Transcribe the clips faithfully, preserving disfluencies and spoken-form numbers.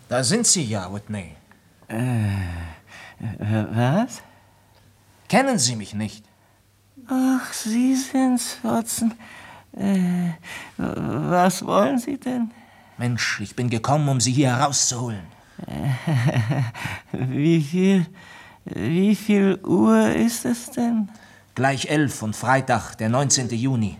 Da sind Sie ja, Whitney. Äh, was? Kennen Sie mich nicht? Ach, Sie sind's, Watson. Äh, was wollen Sie denn? Mensch, ich bin gekommen, um Sie hier herauszuholen. Wie viel, wie viel Uhr ist es denn? Gleich elf und Freitag, der neunzehnten Juni.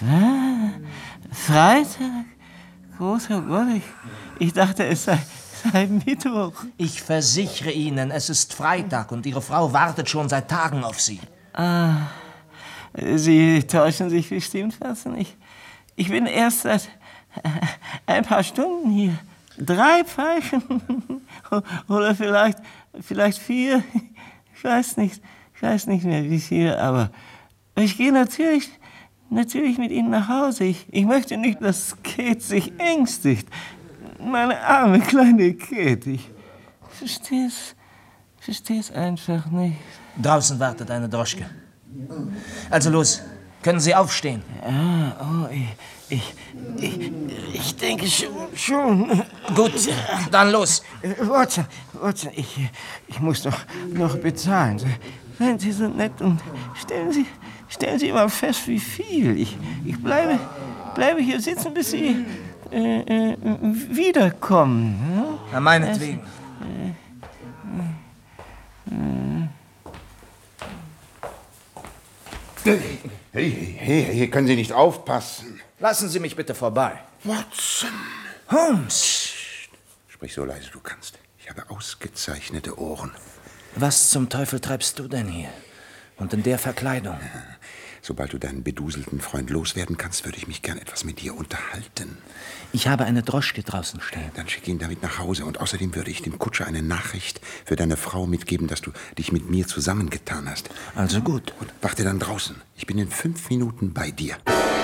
Freitag? Großer Gott, ich, ich dachte, es sei, sei Mittwoch. Ich versichere Ihnen, es ist Freitag und Ihre Frau wartet schon seit Tagen auf Sie. Ah, Sie täuschen sich bestimmt, Watson. Ich, ich bin erst seit ein paar Stunden hier. Drei Pfeifen. Oder vielleicht, vielleicht vier. Ich weiß nicht, ich weiß nicht mehr, wie viel, aber ich gehe natürlich, natürlich mit Ihnen nach Hause. Ich, ich möchte nicht, dass Kate sich ängstigt. Meine arme kleine Kate. Ich verstehe es, verstehe es einfach nicht. Draußen wartet eine Droschke. Also los, können Sie aufstehen? Ja, oh, ich, ich, ich, ich denke schon, schon. Gut, dann los. Watson, Watson, ich, ich muss doch noch bezahlen. Seien Sie so nett und stellen Sie, stellen Sie mal fest, wie viel. Ich, ich bleibe, bleibe hier sitzen, bis Sie äh, äh, wiederkommen. Ja, meinetwegen. Hey, hey, hey, hier können Sie nicht aufpassen. Lassen Sie mich bitte vorbei. Watson. Holmes! Sprich so leise du kannst. Ich habe ausgezeichnete Ohren. Was zum Teufel treibst du denn hier? Und in der Verkleidung? Sobald du deinen beduselten Freund loswerden kannst, würde ich mich gern etwas mit dir unterhalten. Ich habe eine Droschke draußen stehen. Dann schick ihn damit nach Hause. Und außerdem würde ich dem Kutscher eine Nachricht für deine Frau mitgeben, dass du dich mit mir zusammengetan hast. Also gut. Und warte dann draußen. Ich bin in fünf Minuten bei dir.